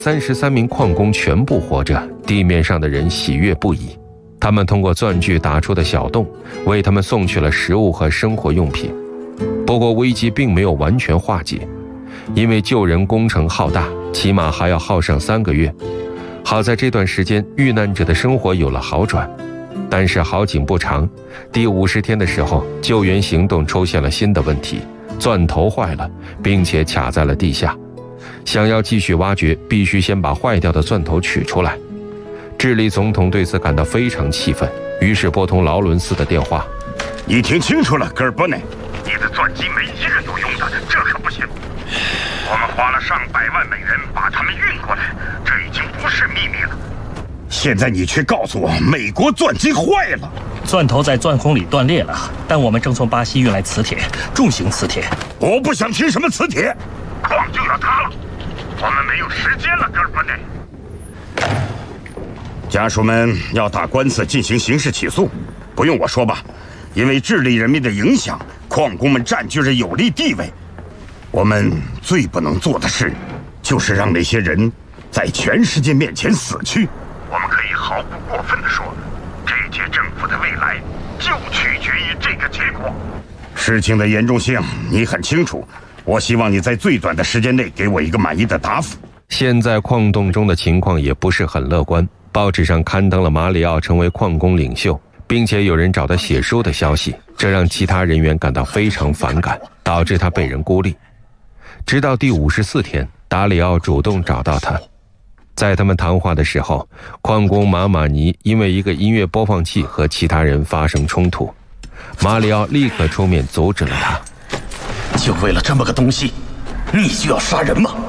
33名矿工全部活着，地面上的人喜悦不已。他们通过钻具打出的小洞，为他们送去了食物和生活用品。不过危机并没有完全化解，因为救人工程浩大，起码还要耗上3个月。好在这段时间遇难者的生活有了好转，但是好景不长，第50天的时候，救援行动出现了新的问题，钻头坏了，并且卡在了地下。想要继续挖掘，必须先把坏掉的钻头取出来。智利总统对此感到非常气愤，于是拨通劳伦斯的电话。 你听清楚了，戈尔伯内， 你的钻机没一个有用的，这可不行。我们花了上百万美元把他们运过来，这已经不是秘密了。 现在你却告诉我，美国钻机坏了。 钻头在钻孔里断裂了，但我们正从巴西运来磁铁，重型磁铁。 我不想听什么磁铁， 矿就要塌了，我们没有时间了，戈尔伯内。 家属们要打官司进行刑事起诉，不用我说吧，因为智利人民的影响，矿工们占据着有利地位。我们最不能做的事，就是让那些人在全世界面前死去。 我们可以毫不过分地说，这届政府的未来就取决于这个结果。 事情的严重性你很清楚，我希望你在最短的时间内给我一个满意的答复。 现在矿洞中的情况也不是很乐观，报纸上刊登了马里奥成为矿工领袖，并且有人找他写书的消息，这让其他人员感到非常反感，导致他被人孤立。直到第54天，达里奥主动找到他。在他们谈话的时候，矿工马马尼因为一个音乐播放器和其他人发生冲突，马里奥立刻出面阻止了他。 就为了这么个东西，你就要杀人吗？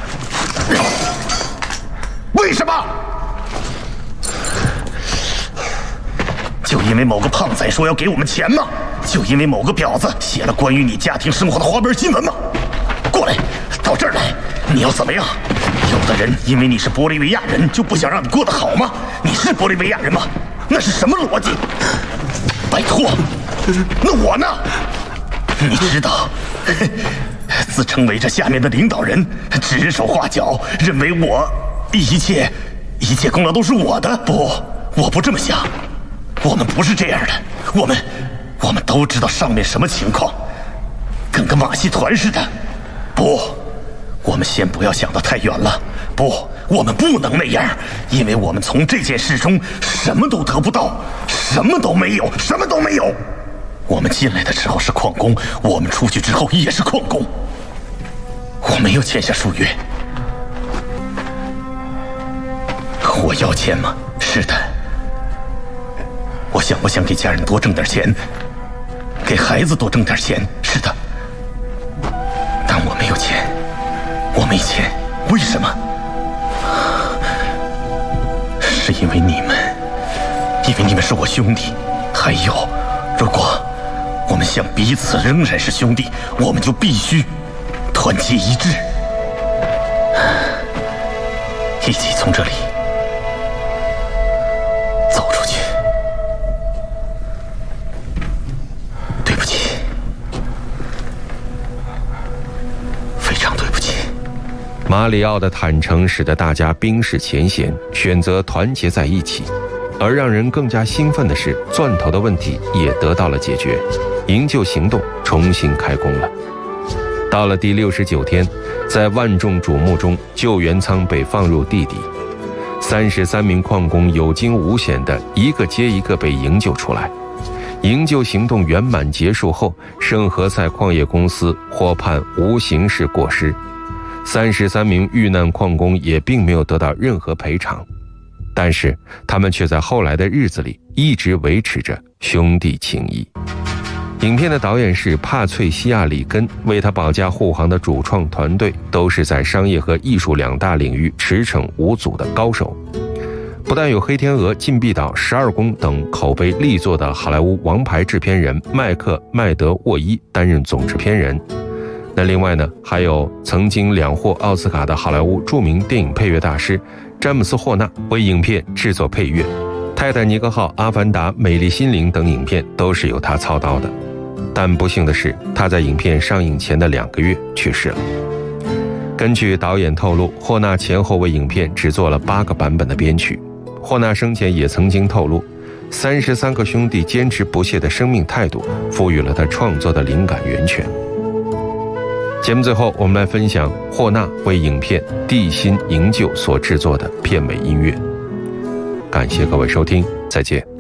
为什么？ 就因为某个胖仔说要给我们钱吗？就因为某个婊子写了关于你家庭生活的花边新闻吗？过来，到这儿来，你要怎么样？有的人因为你是玻利维亚人，就不想让你过得好吗？你是玻利维亚人吗？那是什么逻辑？拜托，那我呢？你知道，自称为这下面的领导人，指手画脚，认为我一切功劳都是我的。不，我不这么想。我们不是这样的，我们都知道上面什么情况，跟个马戏团似的。不，我们先不要想得太远了。不，我们不能那样，因为我们从这件事中什么都得不到，什么都没有，什么都没有。我们进来的时候是矿工，我们出去之后也是矿工。我没有签下书约。我要钱吗？是的。我想给家人多挣点钱，给孩子多挣点钱。是的。但我没有钱，我没钱。为什么？是因为你们是我兄弟。还有，如果我们想彼此仍然是兄弟，我们就必须团结一致，一起从这里走出去。对不起，非常对不起。 马里奥的坦诚使得大家冰释前嫌，选择团结在一起。而让人更加兴奋的是，钻头的问题也得到了解决，营救行动重新开工了。到了第69天，在万众瞩目中，救援舱被放入地底，33名矿工有惊无险地一个接一个被营救出来。营救行动圆满结束后，圣何塞矿业公司获判无刑事过失，33名遇难矿工也并没有得到任何赔偿。但是他们却在后来的日子里一直维持着兄弟情谊。影片的导演是帕翠西亚·里根，为他保驾护航的主创团队都是在商业和艺术两大领域驰骋无阻的高手。不但有《黑天鹅》《禁闭岛》《12宫》等口碑力作的好莱坞王牌制片人麦克·麦德沃伊担任总制片人，那另外呢，还有曾经2获奥斯卡的好莱坞著名电影配乐大师詹姆斯·霍纳为影片制作配乐，《泰坦尼克号》《阿凡达》《美丽心灵》等影片都是由他操刀的。但不幸的是，他在影片上映前的2个月去世了。 根据导演透露，霍纳前后为影片只做了8个版本的编曲。霍纳生前也曾经透露，33个兄弟坚持不懈的生命态度，赋予了他创作的灵感源泉。节目最后，我们来分享霍纳为影片《地心营救》所制作的片尾音乐。感谢各位收听，再见。